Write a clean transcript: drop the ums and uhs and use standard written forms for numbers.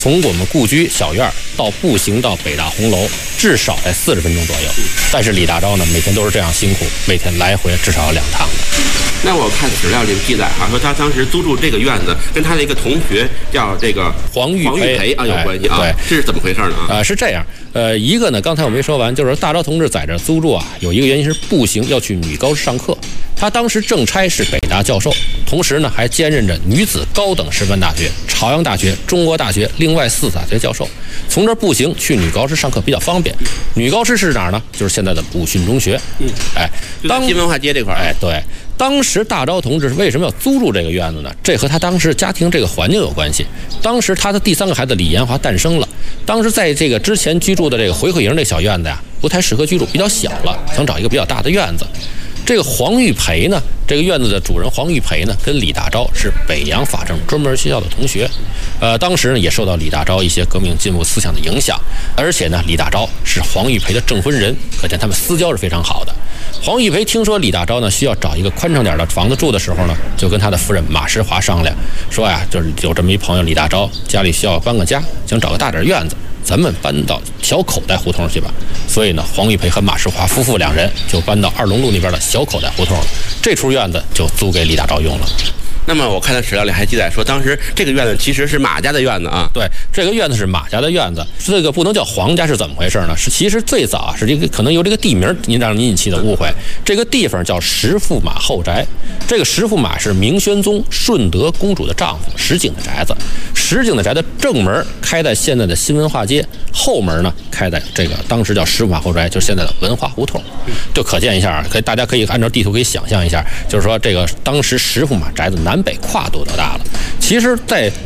从我们故居小院到步行到北大红楼，至少在40分钟左右。但是李大钊呢，每天都是这样辛苦，每天来回至少要2趟的。 那我看史料里记载说他当时租住这个院子，跟他的一个同学叫这个黄玉培有关系啊。 对， 这是怎么回事呢？ 是这样。一个呢，刚才我没说完，就是大钊同志在这租住有一个原因是步行要去女高上课。他当时正差是北大教授，同时呢还兼任着女子高等师范大学、朝阳大学、中国大学另外4大学教授。从这步行去女高师上课比较方便。女高师是哪儿呢？就是现在的鲁迅中学。 当新文化街这块。 对。当时大钊同志为什么要租住这个院子呢？这和他当时家庭这个环境有关系。当时他的第3个孩子李延华诞生了，当时在这个之前居住的这个回馈营这小院子不太适合居住，比较小了，想找一个比较大的院子。这个黄玉培呢，这个院子的主人黄玉培呢，跟李大钊是北洋法政专门学校的同学，当时呢也受到李大钊一些革命进步思想的影响，而且呢李大钊是黄玉培的证婚人，可见他们私交是非常好的。黄玉培听说李大钊呢需要找一个宽敞点的房子住的时候呢，就跟他的夫人马时华商量，说就是有这么一朋友李大钊家里需要搬个家，想找个大点院子，咱们搬到小口袋胡同去吧。所以呢，黄玉培和马时华夫妇2人就搬到2龙路那边的小口袋胡同了。这处院子就租给李大钊用了。 那么我看到史料里还记载说，当时这个院子其实是马家的院子啊。 对，这个院子是马家的院子，这个不能叫黄家，是怎么回事呢？其实最早是这个可能由这个地名让您引起的误会。这个地方叫石驸马后宅，这个石驸马是明宣宗顺德公主的丈夫石井的宅子。石井的宅的正门开在现在的新文化街，后门呢开在这个当时叫石驸马后宅，就是现在的文化胡同。就可见一下，大家可以按照地图可以想象一下，就是说这个当时石驸马宅子南北跨度多大了。其实在